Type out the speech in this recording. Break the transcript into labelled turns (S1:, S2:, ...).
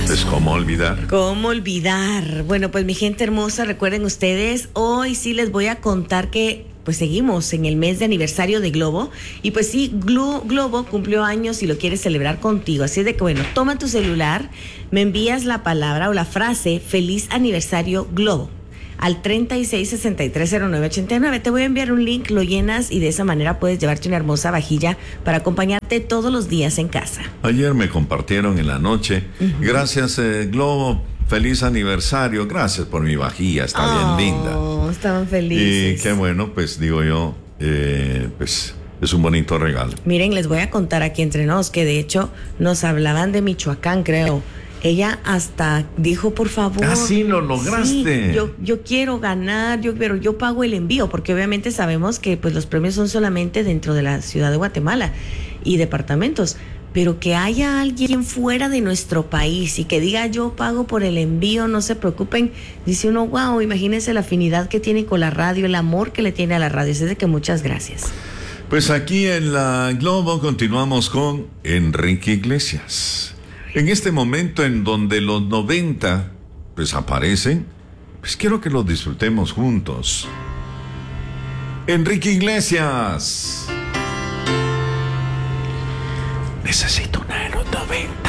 S1: Pues, ¿cómo olvidar?
S2: ¿Cómo olvidar? Bueno, pues mi gente hermosa, recuerden ustedes, hoy sí les voy a contar que pues seguimos en el mes de aniversario de Globo. Y pues sí, Globo cumplió años y lo quiere celebrar contigo. Así es de que, bueno, toma tu celular, me envías la palabra o la frase Feliz Aniversario Globo al 36630989. Te voy a enviar un link, lo llenas y de esa manera puedes llevarte una hermosa vajilla para acompañarte todos los días en casa.
S1: Ayer me compartieron en la noche. Gracias, Globo. Feliz aniversario. Gracias por mi vajilla. Está bien linda.
S2: Estaban felices.
S1: Y qué bueno, pues digo yo, pues es un bonito regalo.
S2: Miren, les voy a contar aquí entre nos que de hecho nos hablaban de Michoacán, creo. Ella hasta dijo, por favor.
S1: Ah, sí, lo lograste.
S2: Sí, yo quiero ganar, pero yo pago el envío, porque obviamente sabemos que pues los premios son solamente dentro de la ciudad de Guatemala y departamentos. Pero que haya alguien fuera de nuestro país y que diga yo pago por el envío, no se preocupen. Dice uno, wow, imagínense la afinidad que tiene con la radio, el amor que le tiene a la radio. Así de que muchas gracias.
S1: Pues aquí en la Globo continuamos con Enrique Iglesias. En este momento en donde los 90 pues aparecen, pues quiero que los disfrutemos juntos. Enrique Iglesias. Necesito una de los 90.